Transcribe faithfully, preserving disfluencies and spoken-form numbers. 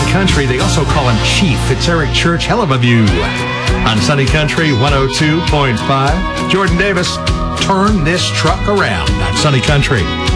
Country. They also call him Chief. It's Eric Church, Hell of a View. On Sunny Country one oh two point five, Jordan Davis, turn this truck around on Sunny Country.